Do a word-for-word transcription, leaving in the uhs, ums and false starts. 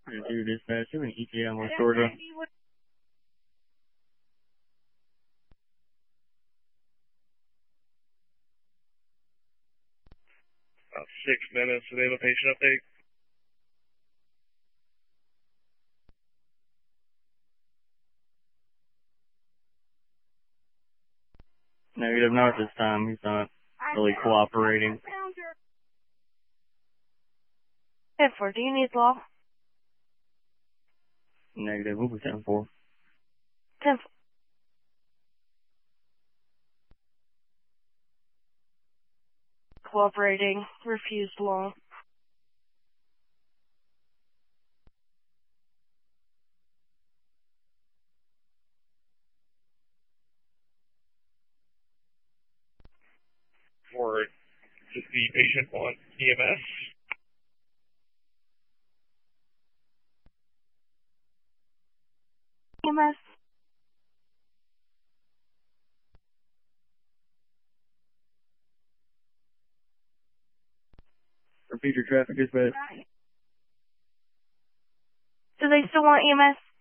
Do dispatch, you an E T A on West Georgia. About six minutes. Do they have a patient update? Negative, not at this time. He's not really cooperating. ten four, do you need law? Negative, we'll be ten four. ten four. Cooperating, refused law. For does the patient want E M S? E M S. Repeat your traffic dispatch. Do they still want E M S?